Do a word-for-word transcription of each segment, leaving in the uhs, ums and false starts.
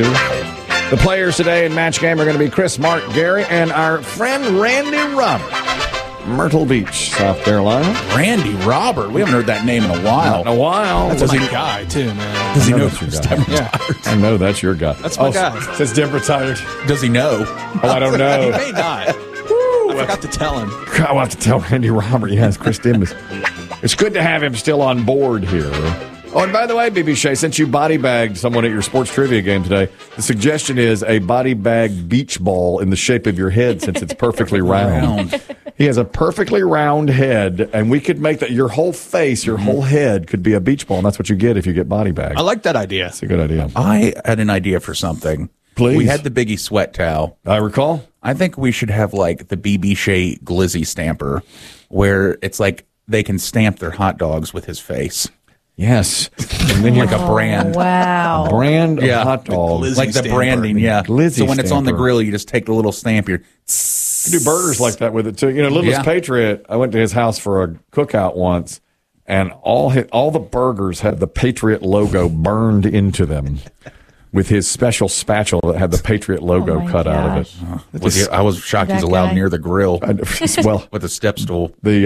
The players today in Match Game are going to be Chris, Mark, Gary, and our friend Randy Robert, Myrtle Beach, South Carolina. Randy Robert. We haven't heard that name in a while. Not in a while. That's my guy, too, man. Does he I know, know that's your guy. Yeah. I know that's your guy. That's my oh, guy. Says Denver retired. Does he know? Oh, I don't He know. may not. I forgot to tell him. I'll have to tell Randy Robert. Yes, Chris Dimbus. It's good to have him still on board here. Oh, and by the way, B B Shea, since you body bagged someone at your sports trivia game today, the suggestion is a body bag beach ball in the shape of your head since it's perfectly round. He has a perfectly round head, and we could make that your whole face, your whole head could be a beach ball, and that's what you get if you get body bagged. I like that idea. That's a good idea. I had an idea for something. Please. We had the Biggie sweat towel. I recall. I think we should have like the B B Shea Glizzy stamper, where it's like they can stamp their hot dogs with his face. Yes. And then you're Like a brand. Wow. brand of Yeah. hot dog. Glizzy Like the stamper. branding, yeah. Glizzy so when it's on the stamper. grill, you just take the little stamp. You're You do burgers like that with it too. You know, Littlest Yeah. Patriot. I went to his house for a cookout once, and all his, all the burgers had the Patriot logo burned into them, with his special spatula that had the Patriot logo Oh my cut out of it. gosh. Was he- I was shocked he's That allowed guy. near the grill I- well, with a step stool. the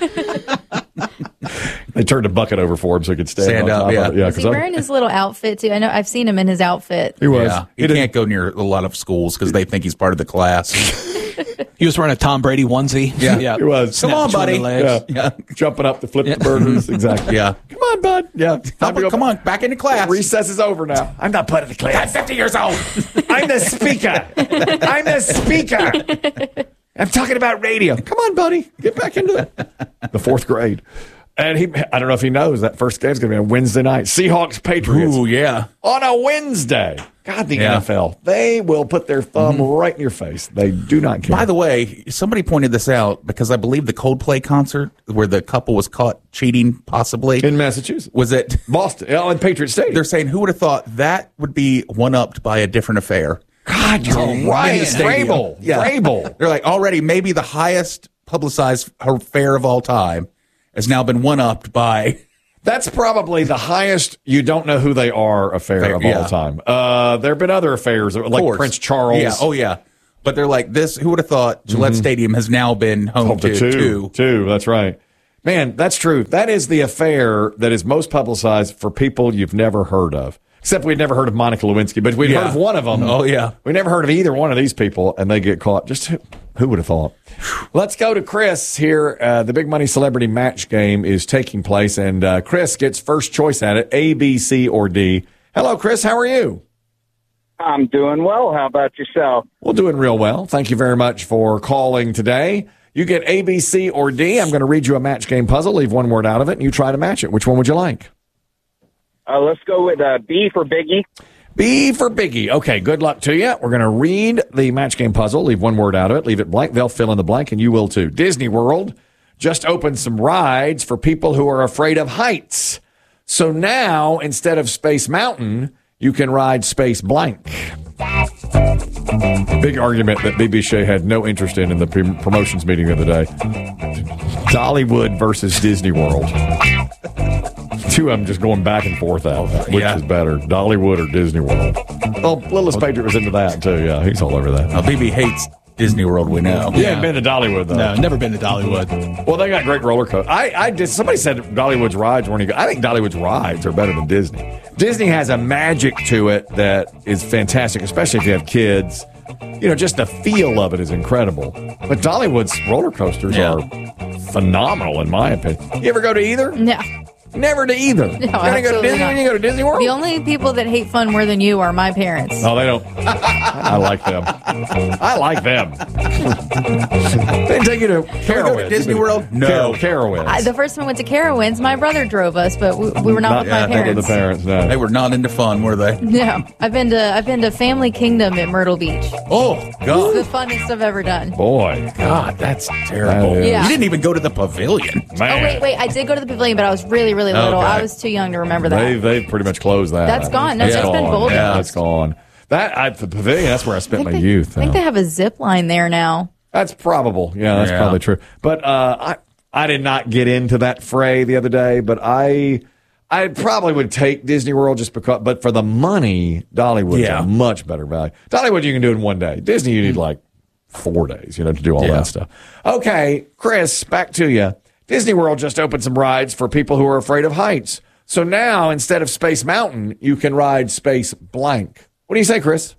uh, they turned a bucket over for him so he could stand, Stand on up, top yeah. of it. Yeah, Is he because wearing his little outfit, too? I know I've seen him in his outfit. he was. Yeah, He he didn't- can't go near a lot of schools because they think he's part of the class. He was wearing a Tom Brady onesie. Yeah. yeah. He was. Snap Come on, between buddy. the legs. Yeah. Yeah. Jumping up to flip the burgers. Exactly. Yeah. Come on, bud. Yeah. Time to go Come on, back into class. Recess is over now. I'm not part of the class. I'm fifty years old. I'm the speaker. I'm the speaker. I'm talking about radio. Come on, buddy. Get back into it. The fourth grade. And he, I don't know if he knows that first game's going to be on Wednesday night. Seahawks Patriots Ooh, yeah. on a Wednesday. God, the Yeah. N F L. They will put their thumb right in your face. They do not care. By the way, somebody pointed this out because I believe the Coldplay concert where the couple was caught cheating, possibly, in Massachusetts. was it? Boston. Oh, in Patriot Stadium. They're saying who would have thought that would be one upped by a different affair? God, you're right. In the stadium. Vrabel. Yeah. Vrabel. They're like already maybe the highest publicized affair of all time has now been one upped by. That's probably the highest you don't know who they are affair of Yeah. all time. Uh, there have been other affairs, like course. Prince Charles. Yeah. Oh, yeah. But they're like this. Who would have thought Gillette Stadium has now been home Home to to two. two? Two, that's right. Man, that's true. That is the affair that is most publicized for people you've never heard of. Except we'd never heard of Monica Lewinsky, but we'd Yeah. heard of one of them. Oh, yeah. We never heard of either one of these people, and they get caught. Just who, who would have thought? Let's go to Chris here. Uh, the Big Money Celebrity Match Game is taking place, and uh, Chris gets first choice at it, A, B, C, or D. Hello, Chris. How are you? I'm doing well. How about yourself? Well, doing real well. Thank you very much for calling today. You get A, B, C, or D. I'm going to read you a match game puzzle, leave one word out of it, and you try to match it. Which one would you like? Uh, let's go with uh, B for Biggie. B for Biggie. Okay, good luck to you. We're going to read the match game puzzle, leave one word out of it, leave it blank. They'll fill in the blank, and you will too. Disney World just opened some rides for people who are afraid of heights. So now, instead of Space Mountain, you can ride Space Blank. Big argument that B B Shea had no interest in in the pre- promotions meeting the other day. Dollywood versus Disney World. Two of them just going back and forth out. Which Yeah. is better, Dollywood or Disney World? Well, Littlest Patriot was into that, too. Yeah, he's all over that. Now, B B hates Disney World, we know. You hadn't been to Dollywood, though. No, never been to Dollywood. Well, they got great roller coasters. I, I did. Somebody said Dollywood's rides weren't any good. I think Dollywood's rides are better than Disney. Disney has a magic to it that is fantastic, especially if you have kids. You know, just the feel of it is incredible. But Dollywood's roller coasters Yeah. are phenomenal, in my opinion. You ever go to either? No. Never to either. No, you gotta go to absolutely Disney not. when you go to Disney World? The only people that hate fun more than you are my parents. No, they don't. I like them. I like them. They didn't take you to Can we go to Carowinds. Disney World? No. Car- Carowinds. I, the first time I went to Carowinds, my brother drove us, but we, we were not, Not, with my not parents. with the parents, no. They were not into fun, were they? No, I've been to I've been to Family Kingdom at Myrtle Beach. Oh, It's God. the funnest I've ever done. Boy, God, that's terrible. That is- Yeah. You didn't even go to the pavilion. man. Oh wait, wait! I did go to the pavilion, but I was really, really little. Okay. I was too young to remember that. They they've pretty much closed that. That's gone. No, That's that's been gone. bolted. Yeah, that's gone. That I, the pavilion. That's where I I spent think my they, youth. I think though. they have a zip line there now. That's probable. Yeah, that's Yeah. probably true. But uh, I I did not get into that fray the other day. But I I probably would take Disney World just because, but for the money, Dollywood's Yeah. a much better value. Dollywood you can do in one day. Disney you need like four days, you know, to do all Yeah. that stuff. Okay, Chris, back to you. Disney World just opened some rides for people who are afraid of heights. So now instead of Space Mountain, you can ride Space Blank. What do you say, Chris?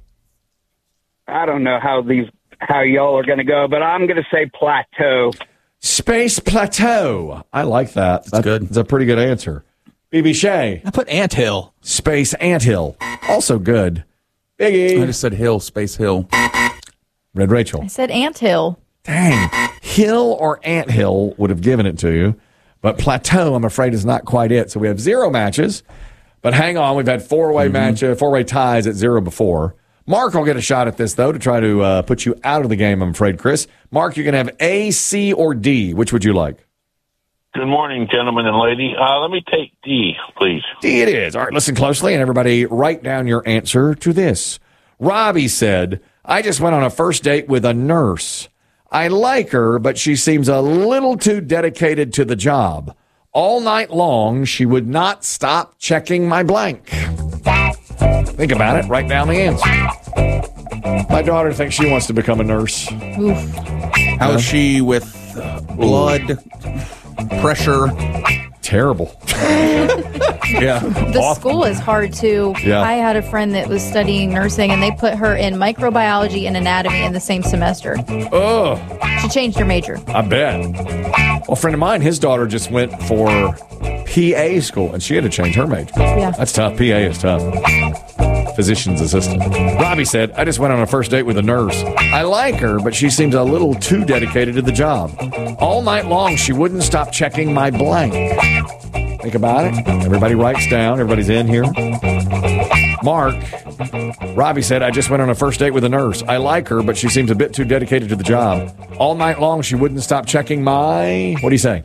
I don't know how these how y'all are going to go, but I'm going to say Plateau. Space Plateau. I like that. That's good. That's a pretty good answer. B B Shay. I put Anthill. Space Anthill. Also good. Biggie. I just said Hill, Space Hill. Red Rachel. I said anthill. Dang. Hill or Anthill would have given it to you. But Plateau, I'm afraid, is not quite it. So we have zero matches. But hang on. We've had four-way Mm-hmm. match, uh, four-way ties at zero before. Mark will get a shot at this, though, to try to uh, put you out of the game, I'm afraid, Chris. Mark, you can have A, C, or D. Which would you like? Good morning, gentlemen and lady. Uh, let me take D, please. D it is. All right, listen closely, and everybody write down your answer to this. Robbie said, I just went on a first date with a nurse. I like her, but she seems a little too dedicated to the job. All night long, she would not stop checking my blank. Think about it. Write down the answer. My daughter thinks she wants to become a nurse. Oof. How is she with uh, blood pressure? Terrible. Yeah. The school is hard too. Yeah. I had a friend that was studying nursing, and they put her in microbiology and anatomy in the same semester. Oh, She changed her major. I bet. Well, a friend of mine, his daughter just went for P A school, and she had to change her major. Yeah. That's tough. P A is tough. Physician's assistant. Robbie said, I just went on a first date with a nurse. I like her, but she seems a little too dedicated to the job. All night long, she wouldn't stop checking my blank. Think about it. Everybody writes down. Everybody's in here. Mark, Robbie said, I just went on a first date with a nurse. I like her, but she seems a bit too dedicated to the job. All night long, she wouldn't stop checking my... What do you say?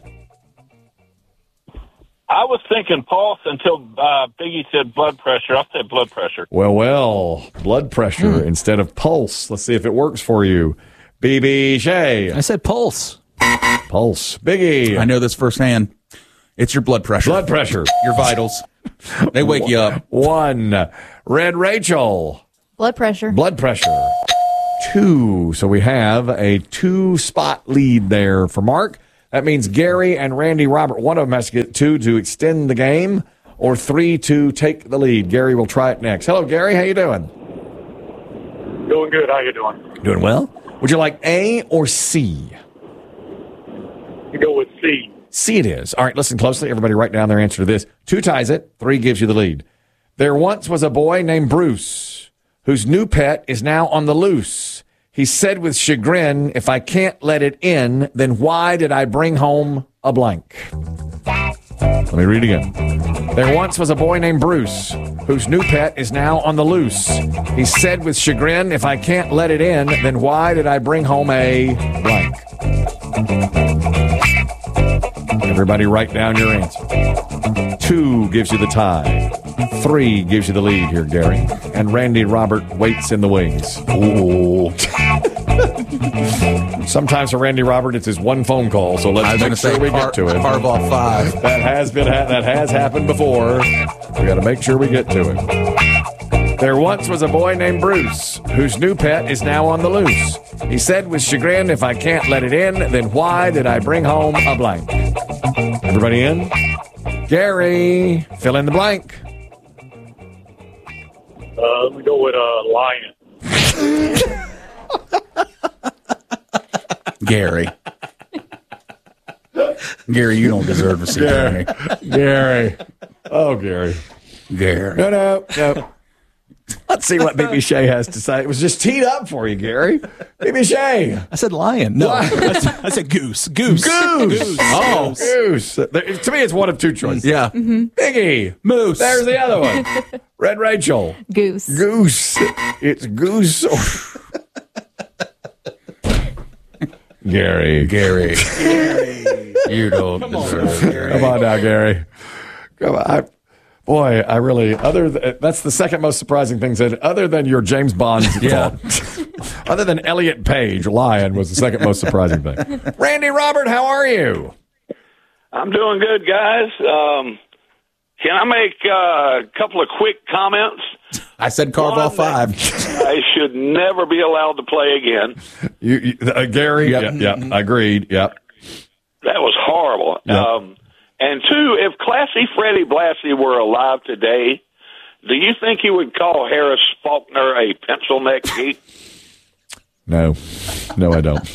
I was thinking pulse until uh, Biggie said blood pressure. I'll say blood pressure. Well, well, blood pressure instead of pulse. Let's see if it works for you. B B Shay. I said Pulse. Pulse. Biggie. I know this firsthand. It's your blood pressure. Blood pressure. Your vitals. They wake you up. One. Red Rachel. Blood pressure. Blood pressure. Two. So we have a two-spot lead there for Mark. That means Gary and Randy Robert. One of them has to get two to extend the game, or three to take the lead. Gary will try it next. Hello, Gary. How you doing? Doing good. How you doing? Doing well. Would you like A or C? You go with C. C it is. All right, listen closely. Everybody write down their answer to this. Two ties it. Three gives you the lead. There once was a boy named Bruce, whose new pet is now on the loose. He said with chagrin, if I can't let it in, then why did I bring home a blank? Let me read again. There once was a boy named Bruce, whose new pet is now on the loose. He said with chagrin, if I can't let it in, then why did I bring home a blank? Everybody write down your answer. Two gives you the tie. Three gives you the lead here, Gary. And Randy Robert waits in the wings. Ooh. Sometimes for Randy Robert, it's his one phone call, so I let's was make going to sure say we car- get to it. carve off five. That has been ha- that has happened before. We got to make sure we get to it. There once was a boy named Bruce, whose new pet is now on the loose. He said with chagrin, if I can't let it in, then why did I bring home a blank? Everybody in? Gary, fill in the blank. Uh, let me go with uh, Lion. Gary. Gary, you don't deserve to see Gary. Gary. Oh, Gary. Gary. No, no, no. Let's see what B B Shay has to say. It was just teed up for you, Gary. B B Shay. I said lion. No, I said, I said goose. Goose. Goose. Oh, goose. There- To me, it's one of two choices. Yeah. Biggie. Moose. There's the other one. Red Rachel. Goose. Goose. It's goose. or- Gary. Gary. You don't deserve Gary. Come on now, Gary. Come on. I, boy, I really, other th- that's the second most surprising thing said, other than your James Bond Yeah. thought. Other than Elliot Page, Lion was the second most surprising thing. Randy Robert, how are you? I'm doing good, guys. Um, Can I make uh, a couple of quick comments? I said carve One, off five. I should never be allowed to play again. You, you, uh, Gary? Yep. Yep, yep. Agreed. Yep. That was horrible. Yep. Um, and two, if Classy Freddie Blassie were alive today, do you think he would call Harris Faulkner a pencil neck geek? No. No, I don't.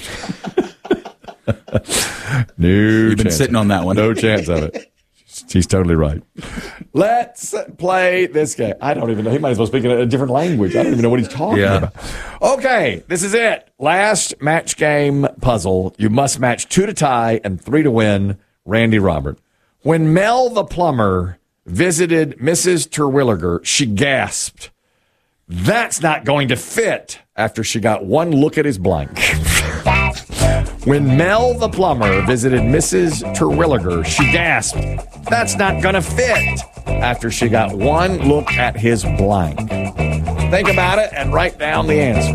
no You've been chance. sitting on that one. No chance of it. She's totally right. Let's play this game. I don't even know. He might as well speak in a different language. I don't even know what he's talking Yeah. about. Okay, this is it. Last match game puzzle. You must match two to tie and three to win. Randy Robert. When Mel the plumber visited Missus Terwilliger, she gasped, "That's not going to fit," after she got one look at his blank. When Mel the plumber visited Missus Terwilliger, she gasped, "That's not going to fit," after she got one look at his blank. Think about it and write down the answer.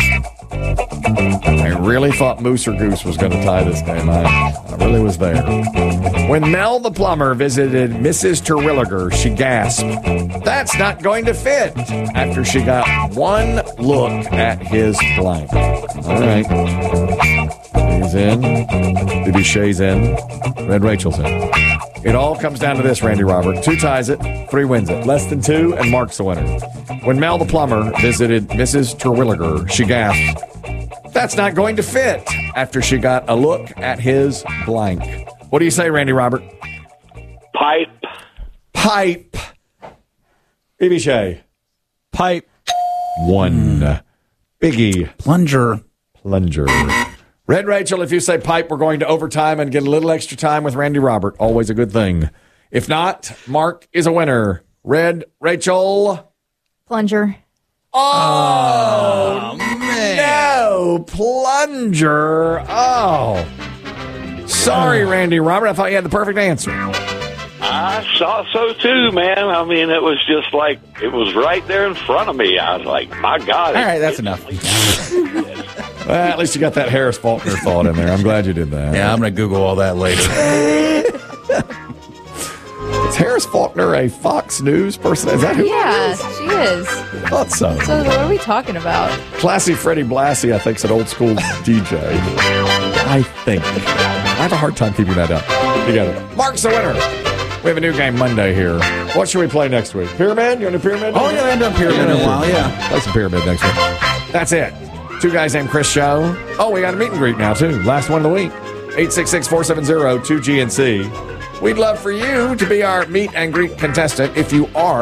I really thought Moose or Goose was going to tie this game. I, I really was there. When Mel the plumber visited Missus Terwilliger, she gasped, "That's not going to fit," after she got one look at his blank. All right. He's in. B B Shay's in. Red Rachel's in. It all comes down to this, Randy Robert. Two ties it, three wins it. Less than two, and Mark's the winner. When Mel the plumber visited Missus Terwilliger, she gasped, "That's not going to fit," after she got a look at his blank. What do you say, Randy Robert? Pipe. Pipe. B B Shay. Pipe. One. Biggie. Plunger. Plunger. Red Rachel, if you say pipe, we're going to overtime and get a little extra time with Randy Robert. Always a good thing. If not, Mark is a winner. Red Rachel. Plunger. Oh, man. No, plunger. Oh. Sorry, Randy Robert. I thought you had the perfect answer. I saw so too, man. I mean, it was just like, it was right there in front of me. I was like, my God. All right, that's enough. Well, at least you got that Harris Faulkner thought in there. I'm glad you did that. Yeah, I'm going to Google all that later. Is Harris Faulkner a Fox News person? Is that who Yeah, it is? she is. I thought so. So what are we talking about? Classy Freddie Blassie, I think, is an old school D J. I think. I have a hard time keeping that up. Together. Mark's the winner. We have a new game Monday here. What should we play next week? Pyramid? You want to pyramid? Oh, yeah, I haven't done pyramid in a while, yeah. Play some pyramid next week. That's it. Two Guys Named Chris show. Oh, we got a meet and greet now, too. Last one of the week. eight six six, four seven zero, two G N C. We'd love for you to be our meet and greet contestant if you are